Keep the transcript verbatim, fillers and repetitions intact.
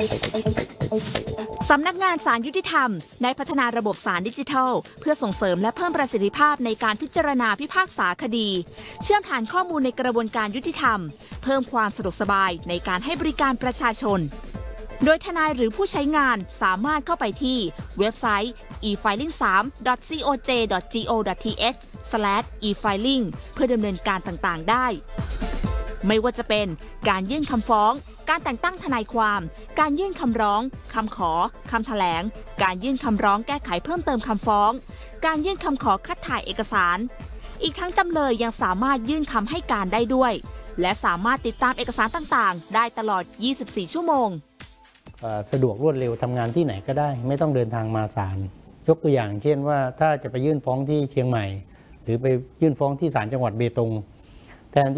สำนักงานศาลยุติธรรมได้พัฒนาระบบศาลดิจิทัลเพื่อส่งเสริมและเพิ่มประสิทธิภาพในการพิจารณาพิพากษาคดีเชื่อมฐานข้อมูลในกระบวนการยุติธรรมเพิ่มความสะดวกสบายในการให้บริการประชาชนโดยทนายหรือผู้ใช้งานสามารถเข้าไปที่เว็บไซต์ อี ไฟลิ่ง ทรี ดอท ซี โอ เจ ดอท จี โอ ดอท ที เอช สแลช อี ไฟลิ่ง เพื่อดำเนินการต่างๆได้ไม่ว่าจะเป็นการยื่นคำฟ้องการแต่งตั้งทนายความการยื่นคำร้องคำขอคำแถลงการยื่นคำร้องแก้ไขเพิ่มเติมคำฟ้องการยื่นคำขอคัดถ่ายเอกสารอีกทั้งจำเลยยังสามารถยื่นคำให้การได้ด้วยและสามารถติดตามเอกสารต่างๆได้ตลอดยี่สิบสี่ชั่วโมงสะดวกรวดเร็วทำงานที่ไหนก็ได้ไม่ต้องเดินทางมาศาลยกตัวอย่างเช่นว่าถ้าจะไปยื่นฟ้องที่เชียงใหม่หรือไปยื่นฟ้องที่ศาลจังหวัดเบตง